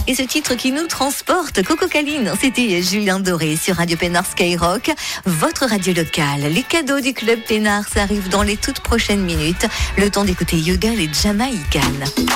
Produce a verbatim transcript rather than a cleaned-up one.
Et ce titre qui nous transporte, Coco Caline, c'était Julien Doré sur Radio Pénard Skyrock, votre radio locale. Les cadeaux du Club Pénard, ça arrive dans les toutes prochaines minutes. Le temps d'écouter Yoga et Jamaïcaine.